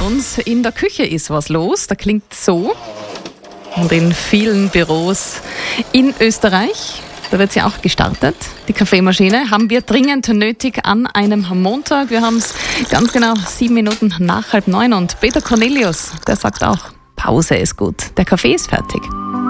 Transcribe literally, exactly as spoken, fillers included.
uns in der Küche ist was los. Da klingt so. Und in vielen Büros in Österreich, da wird sie auch gestartet, die Kaffeemaschine, haben wir dringend nötig an einem Montag. Wir haben es ganz genau sieben Minuten nach halb neun und Peter Cornelius, der sagt auch, Pause ist gut, der Kaffee ist fertig.